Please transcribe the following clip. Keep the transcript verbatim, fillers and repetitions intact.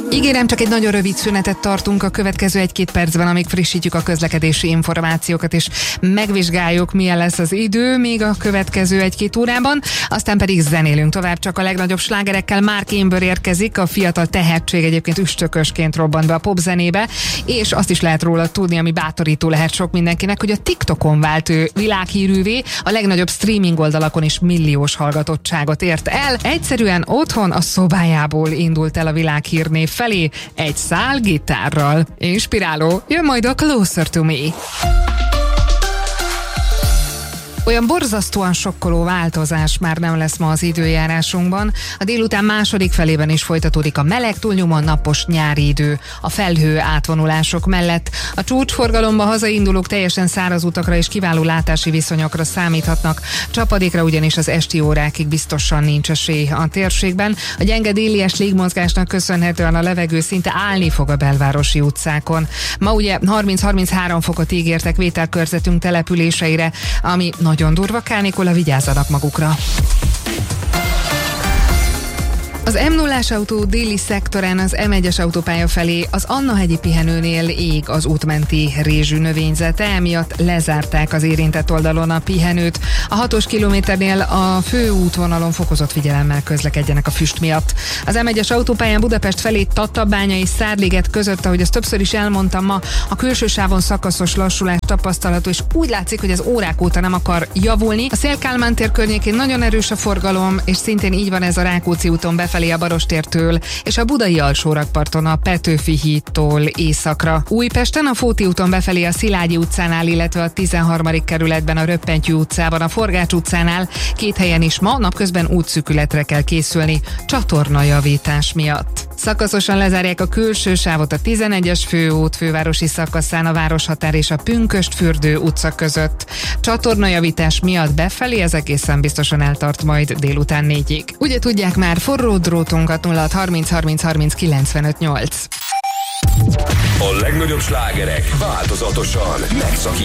Ígérem, csak egy nagyon rövid szünetet tartunk a következő egy-két percben, amíg frissítjük a közlekedési információkat, és megvizsgáljuk, milyen lesz az idő még a következő egy-két órában, aztán pedig zenélünk tovább, csak a legnagyobb slágerekkel. Mark Amber érkezik, a fiatal tehetség egyébként üstökösként robbant be a popzenébe, és azt is lehet róla tudni, ami bátorító lehet sok mindenkinek, hogy a TikTokon vált ő világhírűvé, a legnagyobb streaming oldalakon is milliós hallgatottságot ért el. Egyszerűen otthon a szobájából indult el a világhírnév felé egy szál gitárral. Inspiráló, jön majd a Closer to Me. Olyan borzasztóan sokkoló változás már nem lesz ma az időjárásunkban. A délután második felében is folytatódik a meleg, túlnyomóan napos nyári idő a felhő átvonulások mellett. A csúcsforgalomba hazaindulók teljesen száraz utakra és kiváló látási viszonyokra számíthatnak. Csapadékra ugyanis az esti órákig biztosan nincs esély a térségben. A gyenge délies légmozgásnak köszönhetően a levegő szinte állni fog a belvárosi utcákon. Ma ugye harminc-harminchárom fokot ígértek vételkörzetünk településeire, ami nagyon durva kánikula, vigyázzanak magukra. Az em nullás autó déli szektorán az em egyes autópálya felé az Anna-hegyi pihenőnél ég az útmenti rézsű növényzete, emiatt lezárták az érintett oldalon a pihenőt. A hatos kilométernél a főútvonalon fokozott figyelemmel közlekedjenek a füst miatt. Az em egyes autópályán Budapest felé Tatabánya és Szárliget között, ahogy azt többször is elmondtam ma, a külső sávon szakaszos lassulás tapasztalható, és úgy látszik, hogy az órák óta nem akar javulni. A Széll-Kálmán tér környékén nagyon erős a forgalom, és szintén így van ez a Rákóczi úton befelé a Barostértől, és a budai alsórakparton a Petőfi hídtól északra. Újpesten a Fóti úton befelé a Szilágyi utcánál, illetve a tizenharmadik kerületben a Röppentyű utcában, a Forgács utcánál két helyen is ma napközben útszűkületre kell készülni csatornajavítás miatt. Szakaszosan lezárják a külső sávot a tizenegyes főút fővárosi szakaszán a Városhatár és a Pünkösdfürdő utca között. Csatornajavítás miatt befelé ez egészen biztosan eltart majd délután négyig. Ugye tudják már, forró drótunkat nulla hat harminc harminc harminc kilencvenöt nyolc. A legnagyobb slágerek változatosan megszakítják